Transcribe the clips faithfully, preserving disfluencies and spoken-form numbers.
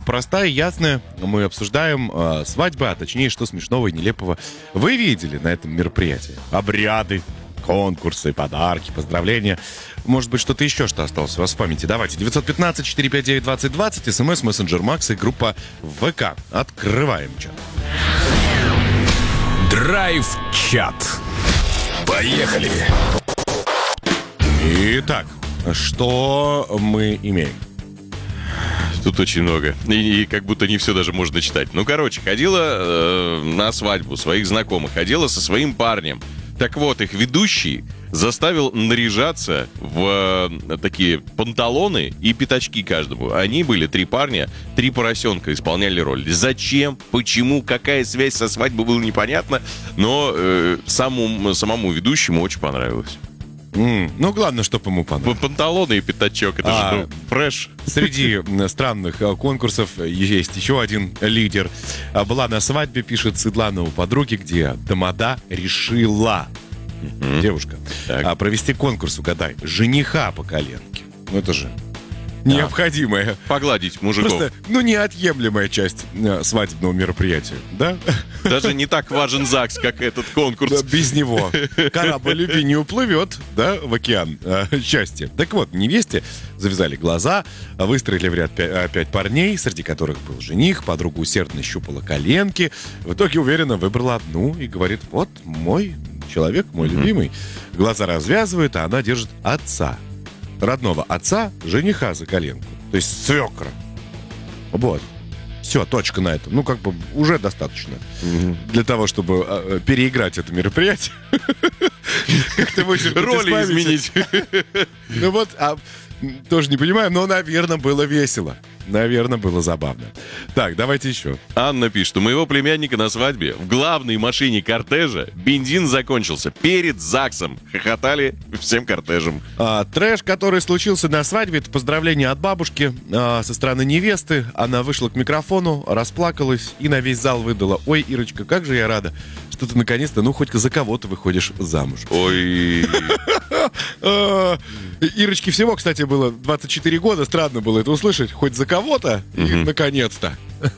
простая и ясная. Мы обсуждаем э, свадьбы, а точнее, что смешного и нелепого вы видели на этом мероприятии. Обряды, конкурсы, подарки, поздравления. Может быть, что-то еще, что осталось у вас в памяти. Давайте. девять один пять четыре пять девять двадцать двадцать. СМС, мессенджер Макс и группа ВК. Открываем чат. Драйв-чат. Поехали. Итак, что мы имеем? Тут очень много. И, и как будто не все даже можно читать. Ну, короче, ходила э, на свадьбу своих знакомых. Ходила со своим парнем. Так вот, их ведущий заставил наряжаться в э, такие панталоны и пятачки каждому. Они были три парня, три поросенка исполняли роль. Зачем, почему, какая связь со свадьбой, было непонятно. Но э, самому, самому ведущему очень понравилось. Mm, ну, главное, чтобы ему понравилось. Панталоны и пятачок, это а, же ну, фреш. Среди странных конкурсов есть еще один лидер. Была на свадьбе, пишет Светлана у подруги, где тамада решила, mm-hmm. девушка, так. провести конкурс, угадай, жениха по коленке. Ну, это же необходимая. Погладить мужиков. Просто, ну, неотъемлемая часть свадебного мероприятия, да? Даже не так важен ЗАГС, как этот конкурс. Да, без него корабль любви не уплывет, да, в океан э, счастья. Так вот, невесте завязали глаза, выстроили в ряд пять, пять парней, среди которых был жених, подруга усердно щупала коленки. В итоге уверенно выбрала одну и говорит: вот мой человек, мой mm-hmm. любимый. Глаза развязывает, а она держит отца. Родного отца, жениха за коленку. То есть свекра. Вот. Все, точка на этом. Ну, как бы уже достаточно mm-hmm. для того, чтобы э, переиграть это мероприятие. Как-то роли изменить. Ну вот, тоже не понимаю, но, наверное, было весело. Наверное, было забавно. Так, давайте еще. Анна пишет: у моего племянника на свадьбе в главной машине кортежа бензин закончился перед ЗАГСом. Хохотали всем кортежем. А, трэш, который случился на свадьбе, это поздравление от бабушки а, со стороны невесты. Она вышла к микрофону, расплакалась и на весь зал выдала: ой, Ирочка, как же я рада, что ты наконец-то, ну, хоть за кого-то выходишь замуж. Ой. Ирочке всего, кстати, было двадцать четыре года. Странно было это услышать. Хоть за кого-то и наконец-то.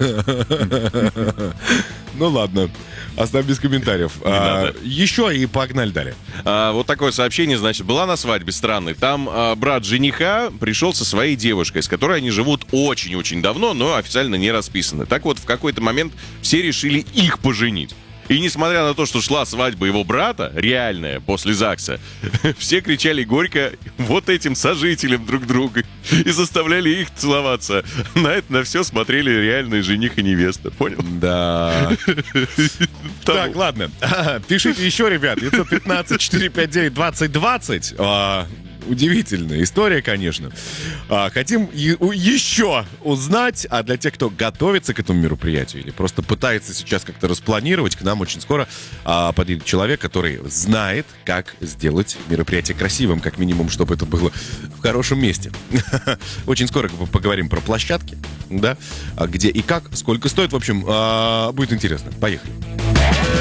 Ну ладно, оставим без комментариев. А, еще и погнали далее. А, вот такое сообщение, значит, была на свадьбе странной. Там а, брат жениха пришел со своей девушкой, с которой они живут очень-очень давно, но официально не расписаны. Так вот, в какой-то момент все решили их поженить. И несмотря на то, что шла свадьба его брата, реальная, после ЗАГСа, все кричали горько вот этим сожителям друг друга и заставляли их целоваться. На это на все смотрели реальные жених и невеста. Понял? Да. Так, ладно. Пишите еще, ребят. девять один пять четыре пять девять двадцать двадцать. Удивительная история, конечно. А, хотим е- еще узнать, а для тех, кто готовится к этому мероприятию или просто пытается сейчас как-то распланировать, к нам очень скоро а, подъедет человек, который знает, как сделать мероприятие красивым, как минимум, чтобы это было в хорошем месте. Очень скоро поговорим про площадки, да, где и как, сколько стоит. В общем, будет интересно. Поехали.